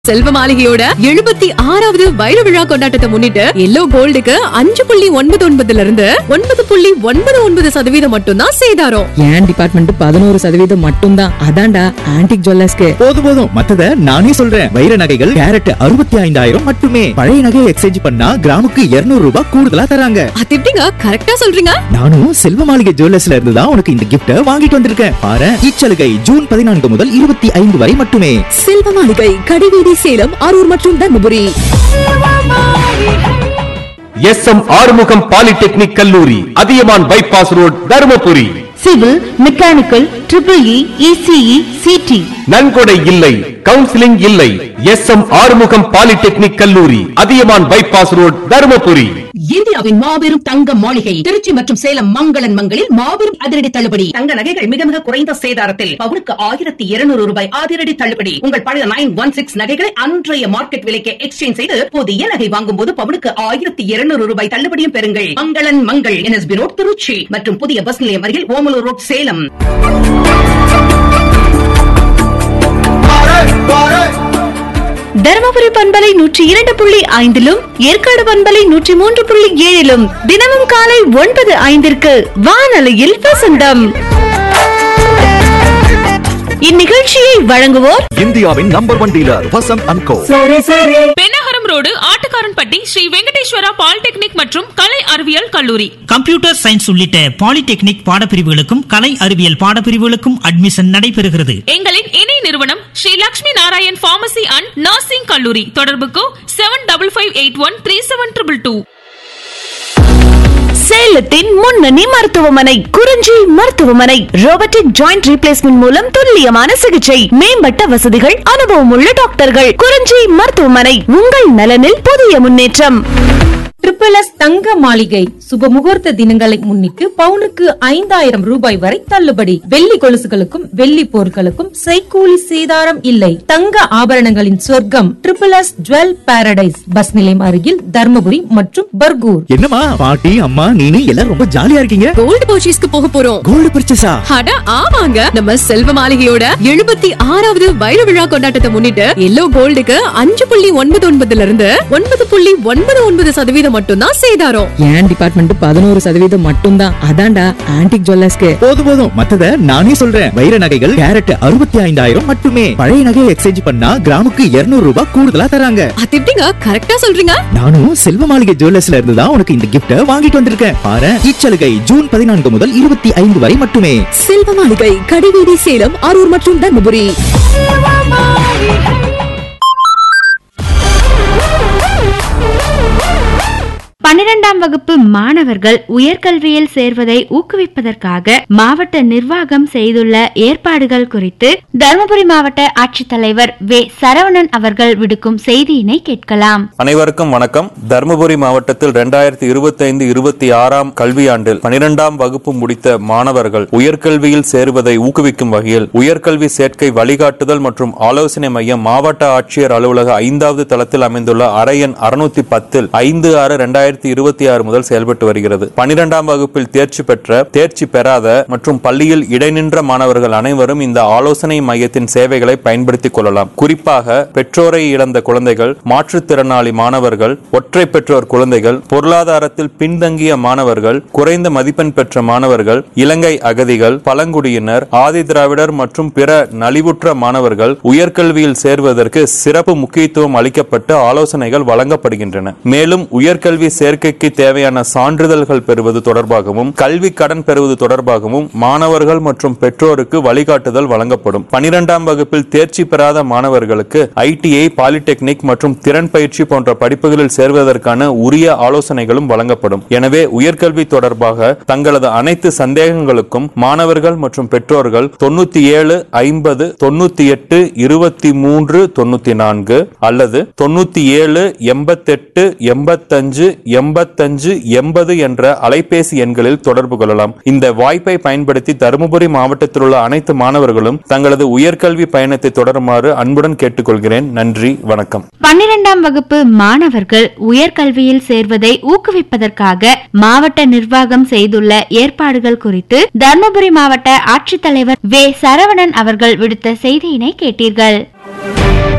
செல்வ மாளிகையோட 76வது வைர விழா கொண்டாட்டத்தை முன்னிட்டு எல்லோ கோல்டுக்கு 5.99 இருந்து 9.99% மட்டும்தான் சேதாரம். என் டிபார்ட்மெண்ட் 11% மட்டும்தான். அதான்டா ஆன்டிக் ஜுவல்லர்ஸ்க்கு. போதும் மத்தத நானே சொல்றேன். வைர நகைகள் கேரட் 65,000 மட்டுமே. பழைய நகையை எக்ஸ்சேஞ்ச் பண்ணா கிராமுக்கு 200 ரூபாய் கூடுதலா தராங்க. அது எப்படிங்க கரெக்ட்டா சொல்றீங்க? நானும் செல்வ மாளிகை ஜுவல்லர்ஸ்ல இருந்து தான் உனக்கு இந்த கிஃப்ட் வாங்கிட்டு வந்திருக்கேன். பாரு, இச்சலுகை ஜூன் 14 முதல் 25 வரை மட்டுமே. செல்வ மாளிகை, கடிவீதி, சேலம், அரூர் மற்றும் தர்மபுரி. எஸ்.எம். ஆறுமுகம் பாலிடெக்னிக் கல்லூரி, Athiyaman bypass road, Dharmapuri. Civil, mechanical, EEE, ECE, CT. நன்கொடை இல்லை, கவுன்சிலிங் இல்லை. எஸ்.எம். ஆறுமுகம் பாலிடெக்னிக் கல்லூரி, அதியமான் பைபாஸ் ரோட், தர்மபுரி. இந்தியாவின் மாபெரும் தங்க மாளிகை திருச்சி மற்றும் சேலம் மங்களன் மங்களில் மாபெரும் அதிரடி தள்ளுபடி. தங்க நகைகள் மிக மிக குறைந்த சேதாரத்தில் பவுனுக்கு 1200 ரூபாய் அதிரடி தள்ளுபடி. உங்கள் பழைய 916 நகைகளை அன்றைய மார்க்கெட் விலைக்கு எக்ஸ்சேஞ்ச் செய்து புதிய நகை வாங்கும் போது பவுனுக்கு 1200 ரூபாய் தள்ளுபடியும் பெறுங்கள். மங்களன் மங்கள், NSB ரோட், திருச்சி மற்றும் புதிய பஸ் நிலையம் அருகில் ஓமலூர் ரோட், சேலம். தருமபுரி பண்பலை 102.5 ஏற்காடு பண்பலை 103.7 தினமும் காலை 9:05 வானொலியில் வசந்தம். இந்நிகழ்ச்சியை வழங்குவோர் இந்தியாவின் number 1 dealer Vasanth and go. Pennagaram road, Attukaranpatti, Sri Venkateswara polytechnic மற்றும் கலை அறிவியல் கல்லூரி. கம்ப்யூட்டர் சயின்ஸ் உள்ளிட்ட பாலிடெக்னிக் பாடப்பிரிவுகளுக்கும் கலை அறிவியல் பாடப்பிரிவுகளுக்கும் அட்மிஷன் நடைபெறுகிறது. எங்களின் இணை நிறுவனம் Sri Lakshmi Narayan pharmacy and nursing கல்லூரி. தொடர்புக்கு 7558137222. சேலத்தின் முன்னணி மருத்துவமனை குறிஞ்சி மருத்துவமனை. ரோபோட்டிக் ஜாயிண்ட் ரீப்ளேஸ்மெண்ட் மூலம் துல்லியமான சிகிச்சை, மேம்பட்ட வசதிகள், அனுபவம் உள்ள டாக்டர்கள். குறிஞ்சி மருத்துவமனை, உங்கள் நலனில் புதிய முன்னேற்றம். SSS தங்க மாளிகை சுப முகூர்த்த தினங்களை முன்னிட்டு பவுனுக்கு 5,000 ரூபாய் வரை தள்ளுபடி. வெள்ளி கொலுசுகளுக்கும் வெள்ளி பொருட்களுக்கும் செய்கூலி சேதாரம் இல்லை. தங்க ஆபரணங்களின் சொர்க்கம் SSS ஜுவல் பாரடைஸ், பஸ் நிலையம் அருகில் தர்மபுரி மற்றும் பர்கூர். என்னம்மா பாட்டி, அம்மா, நீனு எல்லாரும் ரொம்ப ஜாலியா இருக்கீங்க. கோல்டு பர்ச்சேஸ்க்கு போக போறோம். கோல்டு பர்ச்சேஸா? அட ஆமாங்க, நம்ம செல்வ மாளிகையோட 76வது வைர விழா கொண்டாட்டத்தை முன்னிட்டு எல்லோ கோல்டுக்கு 5.99 இருந்து 9.99% மட்டும்தான் சேதாரம். என் டிபார்ட்மெண்ட் 11% மட்டும்தான். அதான்டா ஆன்டிக் ஜுவல்லர்ஸ்க்கு. போதும் மத்தத நானே சொல்றேன். வைர நகைகள் கேரட் 65,000 மட்டுமே. பழைய நகையை எக்ஸ்சேஞ்ச் பண்ணா கிராமுக்கு 200 ரூபாய் கூடுதலா தராங்க. அது எப்படிங்க கரெக்ட்டா சொல்றீங்க? நானும் செல்வ மாளிகை ஜுவல்லர்ஸ்ல இருந்து தான் உனக்கு இந்த கிஃப்ட் வாங்கிட்டு வந்திருக்கேன். பாரு, இச்சலுகை ஜூன் 14 முதல் 25 வரை மட்டுமே. செல்வ மாளிகை, கடிவீதி, சேலம், அரூர் மற்றும் தர்மபுரி. 12ஆம் வகுப்பு மாணவர்கள் உயர்கல்வியில் சேர்வதை ஊக்குவிப்பதற்காக மாவட்ட நிர்வாகம் செய்துள்ள ஏற்பாடுகள் குறித்து தருமபுரி மாவட்ட ஆட்சித்தலைவர் வே. சரவணன் அவர்கள் விடுக்கும் செய்தியினை கேட்கலாம். அனைவருக்கும் வணக்கம். தருமபுரி மாவட்டத்தில் 2025-26 கல்வியாண்டில் 12ஆம் வகுப்பு முடித்த மாணவர்கள் உயர்கல்வியில் சேருவதை ஊக்குவிக்கும் வகையில் உயர்கல்வி சேர்க்கை வழிகாட்டுதல் மற்றும் ஆலோசனை மையம் மாவட்ட ஆட்சியர் அலுவலக 5வது தளத்தில் அமைந்துள்ள அறையன் 610 5/6/2026 முதல் செயல்பட்டு வருகிறது. 12ஆம் வகுப்பில் தேர்ச்சி பெற்ற, தேர்ச்சி பெறாத மற்றும் பள்ளியில் இடைநின்ற மாணவர்கள் அனைவரும் இந்த ஆலோசனை மையத்தின் சேவைகளை பயன்படுத்திக் கொள்ளலாம். குறிப்பாக பெற்றோரை இழந்த குழந்தைகள், மாற்றுத்திறனாளி மாணவர்கள், ஒற்றை பெற்றோர் குழந்தைகள், பொருளாதாரத்தில் பின்தங்கிய மாணவர்கள், குறைந்த மதிப்பெண் பெற்ற மாணவர்கள், இலங்கை அகதிகள், பழங்குடியினர், ஆதி திராவிடர் மற்றும் பிற நலிவுற்ற மாணவர்கள் உயர்கல்வியில் சேர்வதற்கு சிறப்பு முக்கியத்துவம் அளிக்கப்பட்டு ஆலோசனைகள் வழங்கப்படுகின்றன. மேலும் உயர்கல்வி சேர்க்கைக்கு தேவையான சான்றிதழ்கள் பெறுவது தொடர்பாகவும் கல்வி கடன் பெறுவது தொடர்பாகவும் மாணவர்கள் மற்றும் பெற்றோருக்கு வழிகாட்டுதல் வழங்கப்படும். 12ஆம் வகுப்பில் தேர்ச்சி பெறாத மாணவர்களுக்கு ITI, பாலிடெக்னிக் மற்றும் திறன் பயிற்சி போன்ற படிப்புகளில் சேர்வதற்கான உரிய ஆலோசனைகளும் வழங்கப்படும். எனவே உயர்கல்வி தொடர்பாக தங்களது அனைத்து சந்தேகங்களுக்கும் மாணவர்கள் மற்றும் பெற்றோர்கள் 97 50 98 23 94 அல்லது 97 88 85 85 80 என்ற அலைபேசி எண்களில் தொடர்பு கொள்ளலாம். இந்த வாய்ப்பை பயன்படுத்தி தருமபுரி மாவட்டத்தில் உள்ள அனைத்து மாணவர்களும் தங்களது உயர்கல்வி பயணத்தை தொடருமாறு அன்புடன் கேட்டுக்கொள்கிறேன். நன்றி, வணக்கம். 12ஆம் வகுப்பு மாணவர்கள் உயர்கல்வியில் சேர்வதை ஊக்குவிப்பதற்காக மாவட்ட நிர்வாகம் செய்துள்ள ஏற்பாடுகள் குறித்து தருமபுரி மாவட்ட ஆட்சித்தலைவர் வே. சரவணன் அவர்கள் விடுத்த செய்தியினை கேட்டீர்கள்.